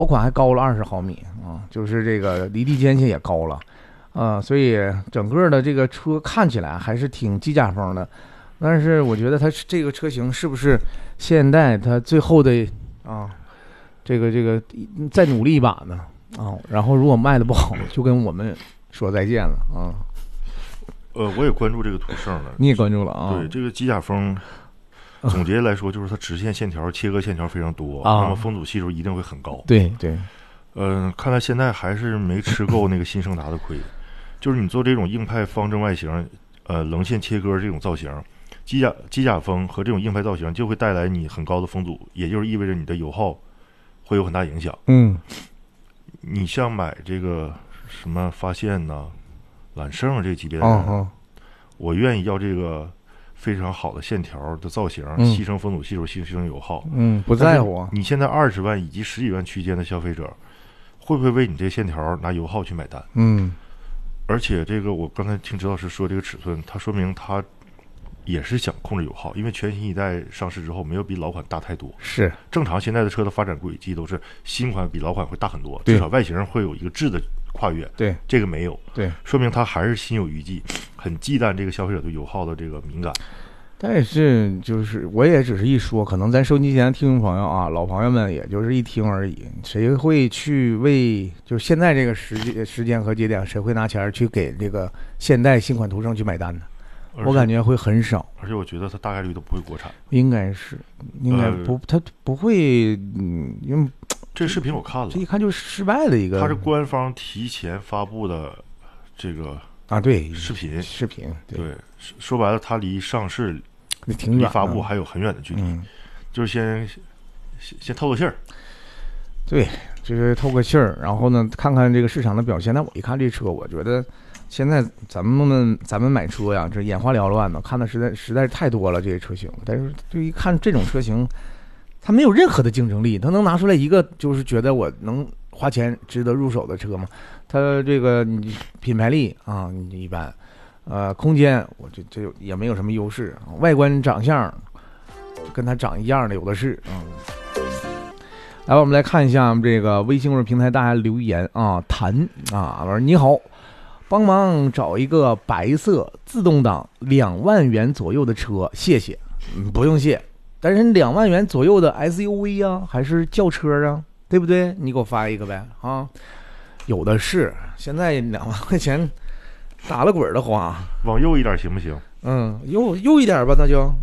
款还高了20毫米啊，就是这个离地间隙也高了。所以整个的这个车看起来还是挺机甲风的，但是我觉得它这个车型是不是现代它最后的这个再努力一把呢然后如果卖的不好，就跟我们说再见了啊。 我也关注这个途胜了， 你也关注了啊？ 对，这个机甲风，总结来说就是它直线线条、切割线条非常多，那么风阻系数一定会很高。 对对， 看来现在还是没吃够那个新胜达的亏。就是你做这种硬派方正外形，棱线切割这种造型，机甲风和这种硬派造型就会带来你很高的风阻，也就是意味着你的油耗会有很大影响。你像买这个什么发现呐、揽胜这级别的人，我愿意要这个非常好的线条的造型，牺牲风阻系数，牺牲油耗， 不在乎。 你现在20万以及10几万区间的消费者，会不会为你这线条拿油耗去买单？而且这个我刚才听指导师说这个尺寸，它说明它也是想控制油耗，因为全新一代上市之后没有比老款大太多。 是正常现在的车的发展轨迹都是新款比老款会大很多，至少外形会有一个质的跨越。 对， 这个没有， 对， 说明它还是心有余悸，很忌惮这个消费者对油耗的这个敏感。 但是就是我也只是一说，可能咱收音机前的听众朋友啊，老朋友们也就是一听而已，谁会去为就是现在这个时间和节点，谁会拿钱去给这个现代新款途胜去买单呢？我感觉会很少， 而且我觉得它大概率都不会国产， 应该不，它不会，因为这视频我看了， 这一看就是失败的一个， 它是官方提前发布的这个对视频，对，说白了，它离上市挺远， 离发布还有很远的距离，就是先透个气儿， 对，就是透个气儿，然后呢，看看这个市场的表现。但我一看这车，我觉得现在咱们买车呀，这眼花缭乱的，看的实在是太多了这些车型。但是就一看这种车型，它没有任何的竞争力，它能拿出来一个就是觉得我能花钱值得入手的车吗？它这个你品牌力你一般，空间我这也没有什么优势，外观长相跟它长一样的有的是来，我们来看一下这个微信公众平台大家留言谈我说你好，帮忙找一个白色自动挡2万元左右的车，谢谢。不用谢，但是2万元左右的 SUV 还是轿车对不对？你给我发一个呗有的是，现在2万块钱打了滚的花。 往右一点行不行？ 右一点吧，那就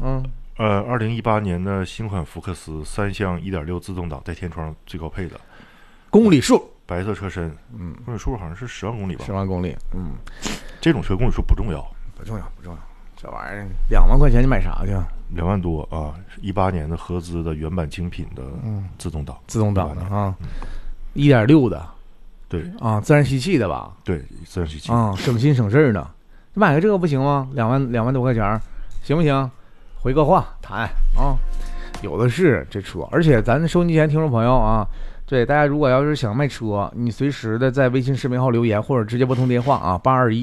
2018年的新款福克斯3厢 1.6 自动挡带天窗最高配的， 公里数白色车身，公里数好像是10万公里吧？10 万公里， 这种车公里数不重要， 这玩意儿2万块钱你买啥去 ？2万多啊！18年的合资的原版精品的自动挡的1.6的， 对自然吸气的吧？ 对，自然吸气省心省事的。你买个这个不行吗？2万多块钱，行不行？回个话谈有的是这车，而且咱收音机前听众朋友对大家如果要是想卖车，你随时的在微信视频号留言，或者直接拨通电话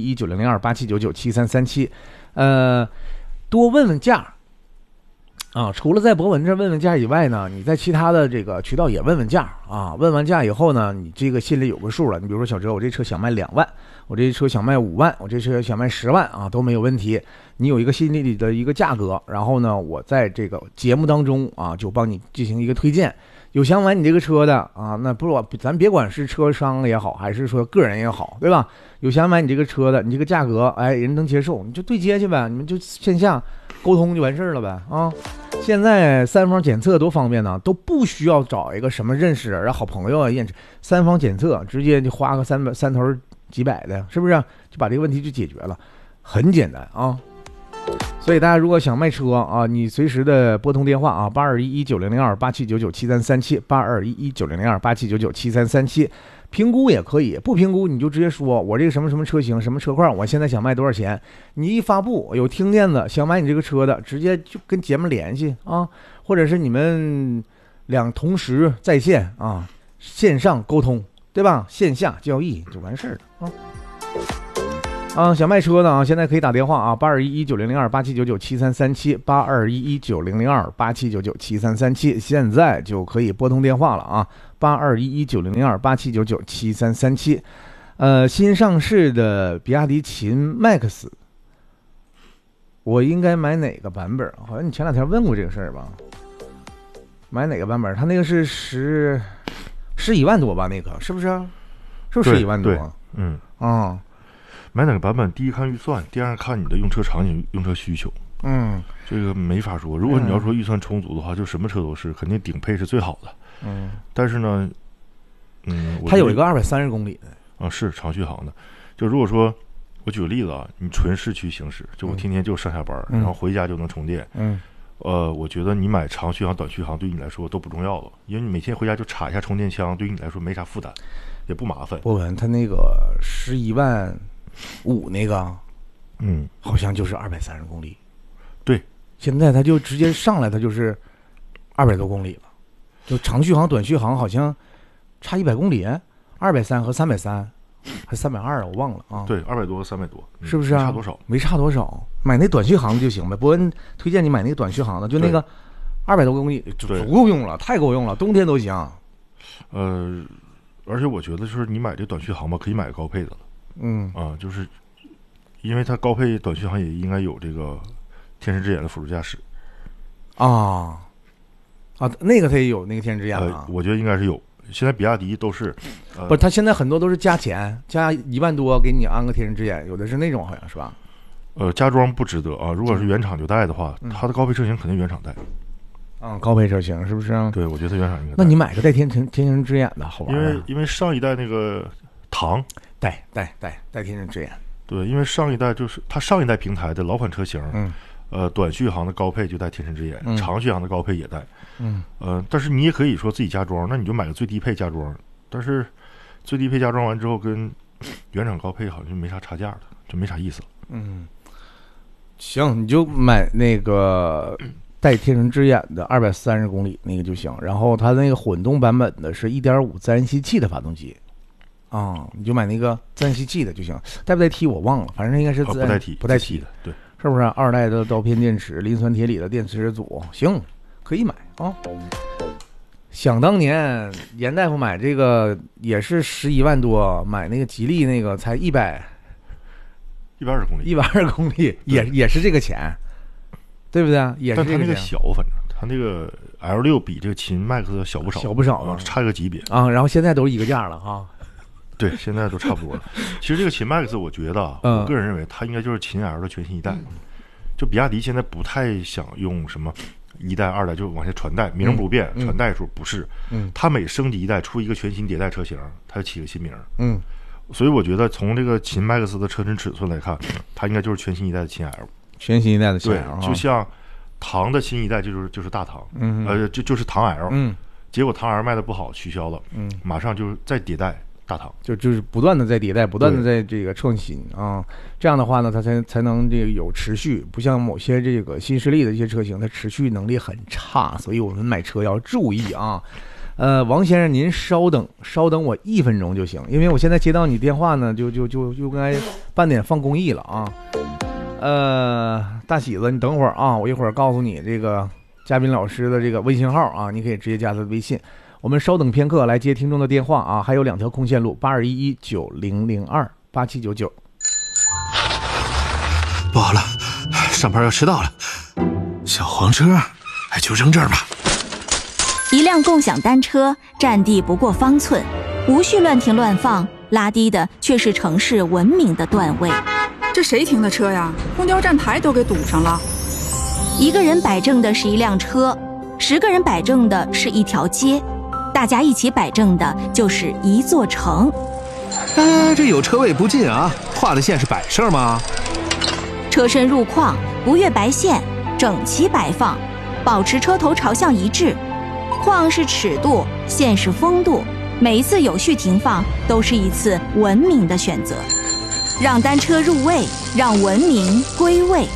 8211900287997337，多问问价除了在博文这问问价以外呢，你在其他的这个渠道也问问价问完价以后呢，你这个心里有个数了。你比如说小哲，我这车想卖2万，我这车想卖5万，我这车想卖10万都没有问题。你有一个心里的一个价格，然后呢，我在这个节目当中就帮你进行一个推荐。有想买你这个车的那不是咱别管是车商也好，还是说个人也好，对吧？有想买你这个车的，你这个价格人能接受，你就对接去呗，你们就线下沟通就完事了呗现在3方检测多方便呢，都不需要找一个什么认识人好朋友验，3方检测直接就花个三头几百的，是不是就把这个问题就解决了，很简单所以大家如果想卖车你随时的拨通电话8211900287997337 8211900287997337，评估也可以，不评估你就直接说我这个什么什么车型什么车况，我现在想卖多少钱。你一发布有听见的想买你这个车的，直接就跟节目联系或者是你们俩同时在线线上沟通，对吧？线下交易就完事了想卖车的啊，现在可以打电话啊，8211900287997337，8211900287997337，现在就可以拨通电话了啊，8211900287997337。新上市的比亚迪秦 MAX， 我应该买哪个版本？好像你前两天问过这个事儿吧？买哪个版本？它那个是11万多吧？那个是不是？是不是11万多？ 买哪个版本？第一看预算，第二看你的用车场景、用车需求。这个没法说。如果你要说预算充足的话，就什么车都是，肯定顶配是最好的。但是呢， 它有一个230公里的啊，是长续航的。就如果说我举个例子啊，你纯市区行驶，就我天天就上下班，然后回家就能充电。我觉得你买长续航、短续航对你来说都不重要了，因为你每天回家就插一下充电枪，对于你来说没啥负担，也不麻烦。 博文它那个11万5那个，好像就是230公里。 对， 现在它就直接上来，它就是200多公里了。就长续航、短续航好像差100公里，230和330，还320啊，我忘了啊。 对，200多和300多， 是不是啊？ 差多少？ 没差多少。买那短续航的就行呗。伯恩推荐你买那个短续航的，就那个200多公里就足够用了，太够用了，冬天都行。 而且我觉得就是你买这短续航吧，可以买高配的了。就是因为它高配短续航也应该有这个天使之眼的辅助驾驶那个它也有那个天使之眼我觉得应该是有。现在比亚迪都是不是，它现在很多都是加钱，加1万多给你安个天使之眼，有的是那种好像是吧？ 加装不值得啊。如果是原厂就带的话，它的高配车型肯定原厂带。 高配车型是不是？ 对，我觉得原厂应该带。 那你买个带天使之眼的好玩因为上一代那个唐带天使之眼。 对，因为上一代就是它上一代平台的老款车型，短续航的高配就带天使之眼，长续航的高配也带。但是你也可以说自己加装，那你就买个最低配加装。但是最低配加装完之后，跟原厂高配好像就没啥差价了，就没啥意思了。 行，你就买那个带天使之眼的230公里那个就行。然后它那个混动版本的是 1.5 自然吸气的发动机。你就买那个自然吸气的就行，带不带 T 我忘了，反正应该是自然不带 T 的，对， 是不是？2代的刀片电池，磷酸铁锂的电池组，行，可以买啊。想当年严大夫买这个也是11万多，买那个吉利那个才120公里，120公里也是这个钱，对不对？也是这个钱。 但它那个小，反正它那个 L6 比这个秦 MAX 小不少，差一个级别啊。然后现在都是一个价了哈。 对，现在都差不多了。其实这个秦 MAX 我觉得我个人认为它应该就是秦 L 的全新一代。就比亚迪现在不太想用什么1代2代就往下传代，名不变，传代数不是。它每升级一代出一个全新迭代车型，它就起个新名。所以我觉得从这个秦 MAX 的车身尺寸来看，它应该就是全新一代的秦 L。 全新一代的秦 L， 对，就像唐的新一代就是大唐，就是唐 L。结果唐 L 卖的不好，取消了。马上就是再迭代。大唐就是不断的在迭代，不断的在这个创新这样的话呢，它才能这个有持续，不像某些这个新势力的一些车型，它持续能力很差，所以我们买车要注意啊。王先生，您稍等我1分钟就行，因为我现在接到你电话呢，就该办点放公益了啊。大喜子，你等会儿啊，我一会儿告诉你这个嘉宾老师的这个微信号啊，你可以直接加他的微信。我们稍等片刻，来接听众的电话啊，还有2条空线路，821190028799。 不好了，上班要迟到了，小黄车，就扔这儿吧。 一辆共享单车，占地不过方寸，无序乱停乱放，拉低的却是城市文明的段位。 这谁停的车呀？公交站台都给堵上了。 一个人摆正的是一辆车，10个人摆正的是一条街。大家一起摆正的就是一座城。 这有车位不进啊，画的线是摆设吗？ 车身入框，不越白线，整齐摆放，保持车头朝向一致。框是尺度，线是风度，每一次有序停放都是一次文明的选择。让单车入位，让文明归位。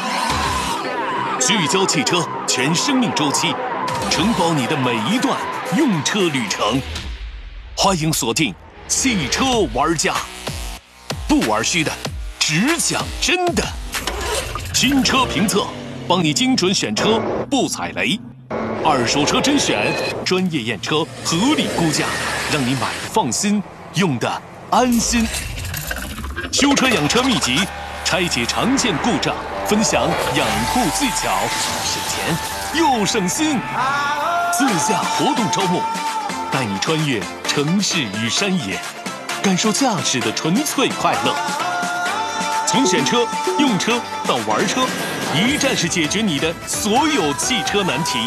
聚焦汽车全生命周期，承包你的每一段， 用车旅程。欢迎锁定汽车玩家，不玩虚的，只讲真的。新车评测，帮你精准选车，不踩雷。二手车甄选，专业验车，合理估价，让你买的放心，用的安心。修车养车秘籍，拆解常见故障，分享养护技巧，省钱又省心。自驾活动招募，带你穿越城市与山野，感受驾驶的纯粹快乐。从选车、用车到玩车，一站式解决你的所有汽车难题。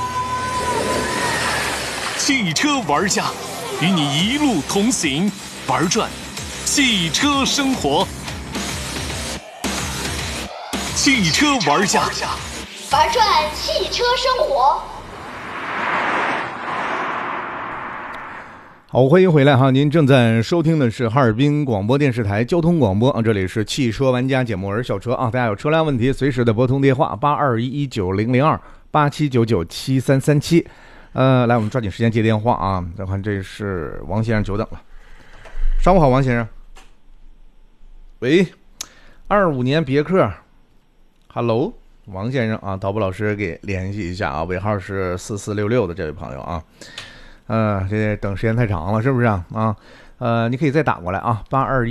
汽车玩家，与你一路同行，玩转汽车生活。汽车玩家， 玩转汽车生活。 好，欢迎回来哈！您正在收听的是哈尔滨广播电视台交通广播啊，这里是汽车玩家节目，我是小车啊。大家有车辆问题，随时的拨通电话8211900287997337。来，我们抓紧时间接电话啊！再看，这是王先生久等了。上午好，王先生。喂，25年别克 ，Hello， 王先生啊，导播老师给联系一下啊，尾号是4466的这位朋友啊。这等时间太长了，是不是啊？你可以再打过来啊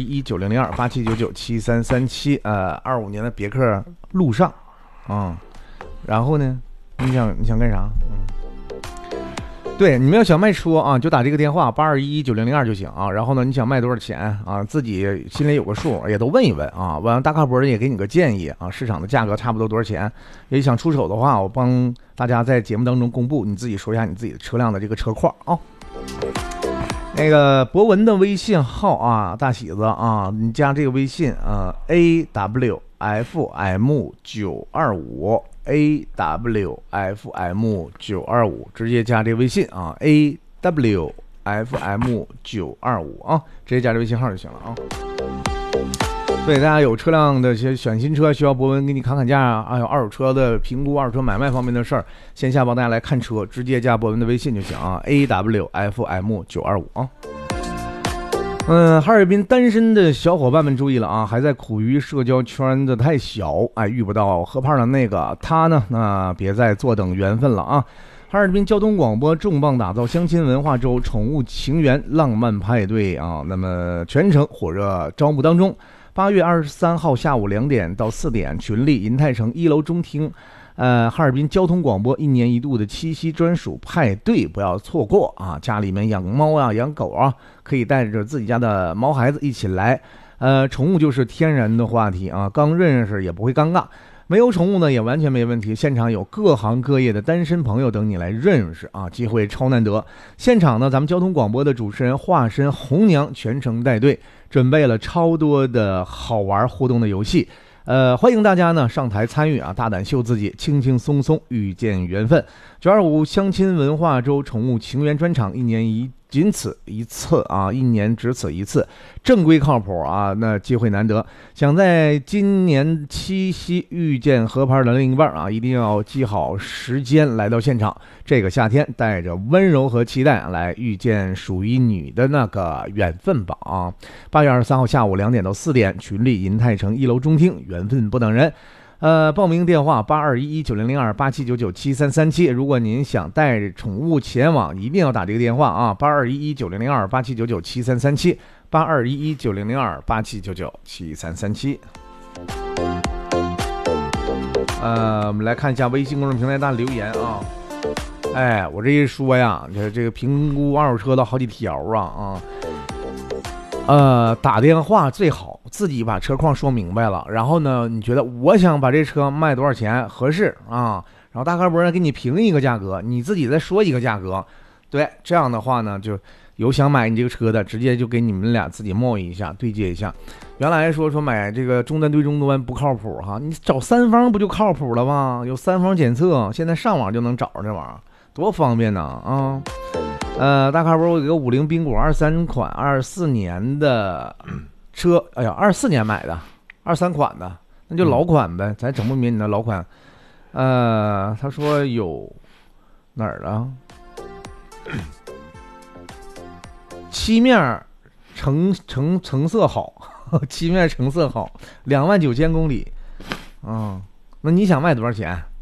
，8211900287997337。25年的别克路上啊。然后呢，你想干啥？对，你们要想卖车啊，就打这个电话82119002就行啊。然后呢，你想卖多少钱啊，自己心里有个数，也都问一问啊。完了，大咖博的也给你个建议啊，市场的价格差不多多少钱？也想出手的话，我帮大家在节目当中公布，你自己说一下你自己的车辆的这个车况啊。那个博文的微信号啊，大喜子啊，你加这个微信AWFM925。AWFM925，直接加这个微信啊 ，AWFM925啊，直接加这微信号就行了啊。对，大家有车辆的选新车需要博文给你砍价啊，还有二手车的评估、二手车买卖方面的事儿，线下帮大家来看车，直接加博文的微信就行啊 ，AWFM925啊。哈尔滨单身的小伙伴们注意了啊，还在苦于社交圈子太小，遇不到合拍的那个他呢，那别再坐等缘分了啊！哈尔滨交通广播重磅打造相亲文化周宠物情缘浪漫派对啊，那么全程火热招募当中，8月23号下午2点到4点，群力银泰城1楼中厅。哈尔滨交通广播1年1度的七夕专属派对不要错过啊！家里面养猫啊、养狗啊，可以带着自己家的毛孩子一起来。宠物就是天然的话题啊，刚认识也不会尴尬。没有宠物呢也完全没问题，现场有各行各业的单身朋友等你来认识啊，机会超难得。现场呢，咱们交通广播的主持人化身红娘全程带队，准备了超多的好玩互动的游戏。欢迎大家呢上台参与啊，大胆秀自己，轻轻松松遇见缘分。925相亲文化周宠物情缘专场，1年仅此一次啊，1年只此一次，正规靠谱啊，那机会难得。想在今年七夕遇见合拍的另一半啊，一定要记好时间来到现场。这个夏天，带着温柔和期待来遇见属于你的那个缘分吧啊！8月23号下午2点到4点，群力银泰城1楼中厅，缘分不等人。报名电话8211900287997337。如果您想带着宠物前往，一定要打这个电话啊！8211900287997337 8211900287997337。我们来看一下微信公众平台大留言啊。我这一说呀，这个评估二手车的好几条啊。打电话最好自己把车况说明白了，然后呢，你觉得我想把这车卖多少钱合适啊？然后大咖博呢给你评一个价格，你自己再说一个价格，对，这样的话呢，就有想买你这个车的，直接就给你们俩自己贸易一下，对接一下。原来说买这个终端对终端不靠谱哈，你找三方不就靠谱了吗？有三方检测，现在上网就能找着这玩意儿，多方便呢啊！大咖博，我有个50宾果23款24年的车，哎呀，24年买的，23款的，那就老款呗，咱整不明你的老款。他说有哪儿了？ 漆面成色好，漆面成色好，29000公里，那你想卖多少钱？